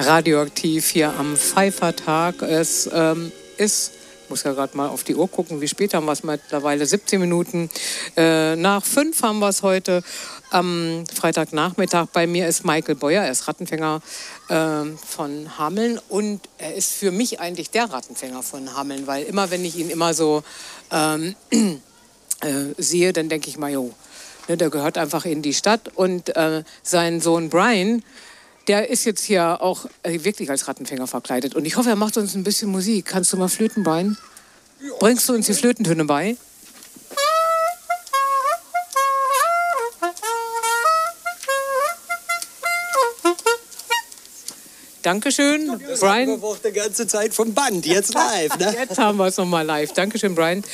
Radioaktiv hier am Pfeiffertag. Es ist, ich muss ja gerade mal auf die Uhr gucken, wie spät haben wir es mittlerweile? 17 Minuten nach 5 haben wir es heute am Freitagnachmittag. Bei mir ist Michael Beuer, er ist Rattenfänger von Hameln und er ist für mich eigentlich der Rattenfänger von Hameln, weil immer, wenn ich ihn immer so sehe, dann denke ich mal, jo, ne, der gehört einfach in die Stadt und sein Sohn Brian, der ist jetzt hier auch wirklich als Rattenfänger verkleidet. Und ich hoffe, er macht uns ein bisschen Musik. Kannst du mal flöten, Brian? Bringst du uns die Flötentöne bei? Dankeschön, das Brian. haben wir auch die ganze Zeit vom Band, jetzt live. Ne? Jetzt haben wir es nochmal live. Dankeschön, Brian.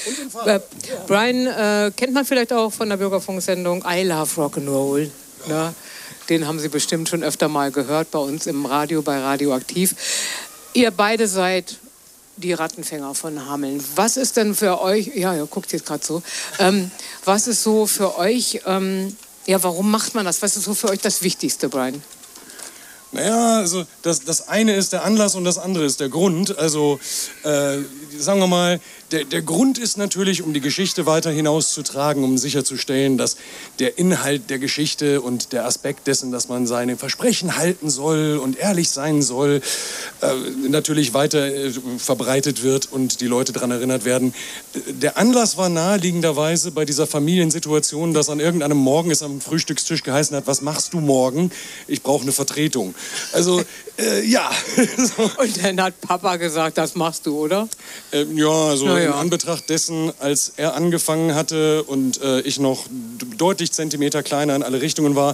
Brian kennt man vielleicht auch von der Bürgerfunksendung I Love Rock'n'Roll. Ja. Ne? Den haben Sie bestimmt schon öfter mal gehört bei uns im Radio, bei Radioaktiv. Ihr beide seid die Rattenfänger von Hameln. Was ist denn für euch, ja, ihr guckt jetzt gerade so, was ist so für euch, warum macht man das? Was ist so für euch das Wichtigste, Brian? Naja, also das eine ist der Anlass und das andere ist der Grund. Also sagen wir mal, der Grund ist natürlich, um die Geschichte weiter hinauszutragen, um sicherzustellen, dass der Inhalt der Geschichte und der Aspekt dessen, dass man seine Versprechen halten soll und ehrlich sein soll, natürlich weiter verbreitet wird und die Leute daran erinnert werden. Der Anlass war naheliegenderweise bei dieser Familiensituation, dass an irgendeinem Morgen es am Frühstückstisch geheißen hat, was machst du morgen? Ich brauche eine Vertretung. Also, ja. Und dann hat Papa gesagt, das machst du, oder? In Anbetracht dessen, als er angefangen hatte und ich noch deutlich Zentimeter kleiner in alle Richtungen war,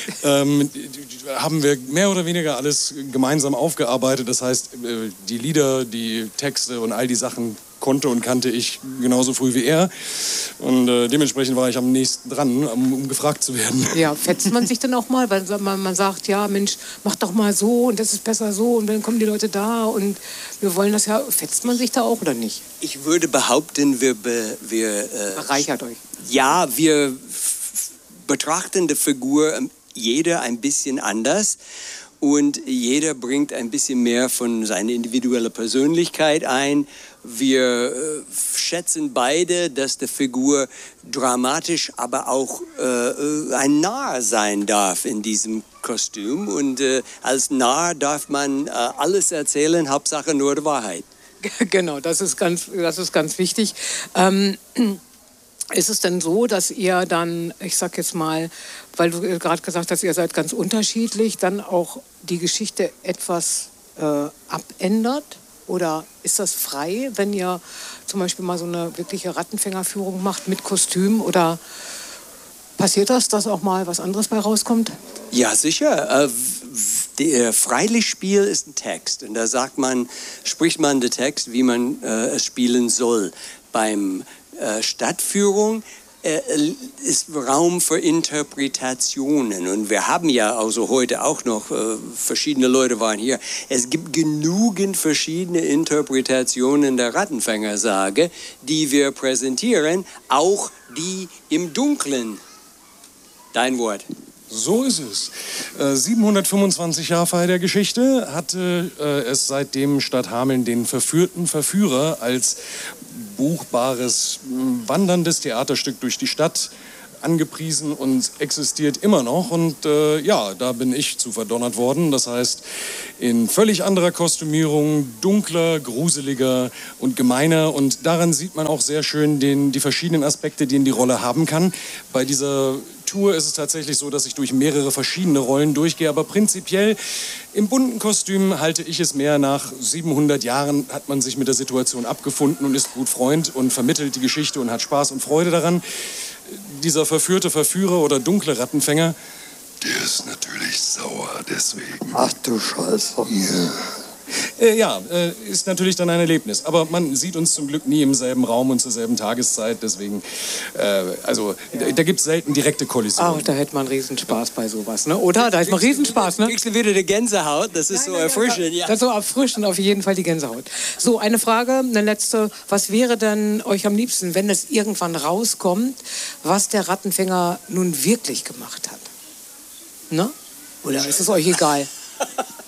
haben wir mehr oder weniger alles gemeinsam aufgearbeitet. Das heißt, die Lieder, die Texte und all die Sachen konnte und kannte ich genauso früh wie er. Und dementsprechend war ich am nächsten dran, um gefragt zu werden. Ja, fetzt man sich dann auch mal? Weil man sagt, ja Mensch, mach doch mal so und das ist besser so und dann kommen die Leute da und wir wollen das ja. Fetzt man sich da auch oder nicht? Ich würde behaupten, wir bereichert euch. Ja, wir betrachten die Figur jeder ein bisschen anders. Und jeder bringt ein bisschen mehr von seiner individuellen Persönlichkeit ein. Wir schätzen beide, dass die Figur dramatisch, aber auch ein Narr sein darf in diesem Kostüm. Und als Narr darf man alles erzählen, Hauptsache nur die Wahrheit. Genau, das ist ganz wichtig. Ist es denn so, dass ihr dann, ich sag jetzt mal, weil du gerade gesagt hast, ihr seid ganz unterschiedlich, dann auch die Geschichte etwas abändert? Oder ist das frei, wenn ihr zum Beispiel mal so eine wirkliche Rattenfängerführung macht mit Kostüm? Oder passiert das, dass auch mal was anderes bei rauskommt? Ja, sicher. Der Freilichtspiel ist ein Text. Und da spricht man den Text, wie man es spielen soll. Beim Stadtführung ist Raum für Interpretationen. Und wir haben ja also heute auch noch, verschiedene Leute waren hier, es gibt genügend verschiedene Interpretationen der Rattenfängersage, die wir präsentieren, auch die im Dunklen. Dein Wort. So ist es. 725 Jahre Feier der Geschichte hatte es seitdem Stadt Hameln den verführten Verführer als buchbares, wanderndes Theaterstück durch die Stadt angepriesen und existiert immer noch. Und da bin ich zu verdonnert worden. Das heißt, in völlig anderer Kostümierung, dunkler, gruseliger und gemeiner. Und daran sieht man auch sehr schön die verschiedenen Aspekte, die die Rolle haben kann. Bei dieser Tour ist es tatsächlich so, dass ich durch mehrere verschiedene Rollen durchgehe. Aber prinzipiell im bunten Kostüm halte ich es mehr. Nach 700 Jahren hat man sich mit der Situation abgefunden und ist gut Freund und vermittelt die Geschichte und hat Spaß und Freude daran. Dieser verführte Verführer oder dunkle Rattenfänger, der ist natürlich sauer, deswegen. Ach du Scheiße. Ist natürlich dann ein Erlebnis. Aber man sieht uns zum Glück nie im selben Raum und zur selben Tageszeit. Deswegen, da gibt es selten direkte Kollisionen. Ach, da hätte man Riesenspaß bei sowas, ne? Oder? Da hätte man Riesenspaß, ne? Kriegst du wieder die Gänsehaut? Das ist so erfrischend, ja. Das ist so erfrischend, auf jeden Fall die Gänsehaut. So, eine Frage, eine letzte. Was wäre denn euch am liebsten, wenn es irgendwann rauskommt, was der Rattenfänger nun wirklich gemacht hat? Ne? Oder ist es euch egal?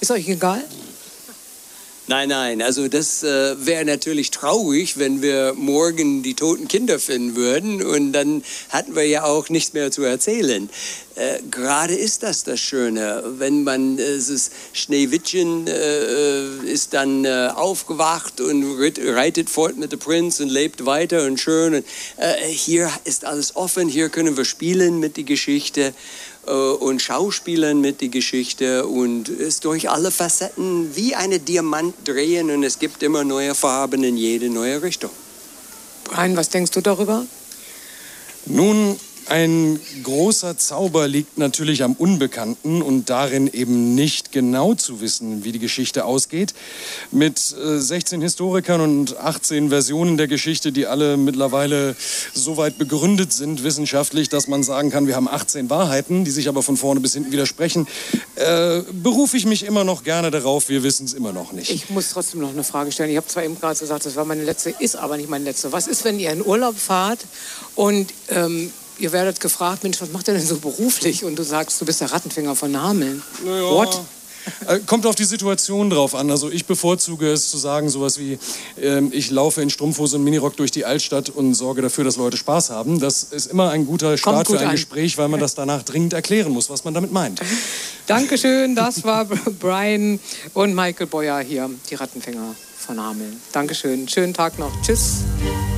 Ist euch egal? Nein, also das wäre natürlich traurig, wenn wir morgen die toten Kinder finden würden und dann hatten wir ja auch nichts mehr zu erzählen. Gerade ist das Schöne, wenn man, Schneewittchen ist dann aufgewacht und reitet fort mit dem Prinz und lebt weiter und schön. Und, hier ist alles offen, hier können wir spielen mit der Geschichte und schauspielern mit der Geschichte und es durch alle Facetten wie eine Diamant drehen und es gibt immer neue Farben in jede neue Richtung. Brian, was denkst du darüber? Nun, ein großer Zauber liegt natürlich am Unbekannten und darin eben nicht genau zu wissen, wie die Geschichte ausgeht. Mit 16 Historikern und 18 Versionen der Geschichte, die alle mittlerweile so weit begründet sind wissenschaftlich, dass man sagen kann, wir haben 18 Wahrheiten, die sich aber von vorne bis hinten widersprechen, berufe ich mich immer noch gerne darauf, wir wissen es immer noch nicht. Ich muss trotzdem noch eine Frage stellen. Ich habe zwar eben gerade gesagt, das war meine letzte, ist aber nicht meine letzte. Was ist, wenn ihr in Urlaub fahrt und ihr werdet gefragt, Mensch, was macht ihr denn so beruflich? Und du sagst, du bist der Rattenfänger von Hameln. Naja. What? Kommt auf die Situation drauf an. Also ich bevorzuge es zu sagen, sowas wie, ich laufe in Strumpfhose und Minirock durch die Altstadt und sorge dafür, dass Leute Spaß haben. Das ist immer ein guter Start für ein Gespräch, weil man das danach dringend erklären muss, was man damit meint. Dankeschön, das war Brian und Michael Boyer hier, die Rattenfänger von Hameln. Dankeschön, schönen Tag noch. Tschüss.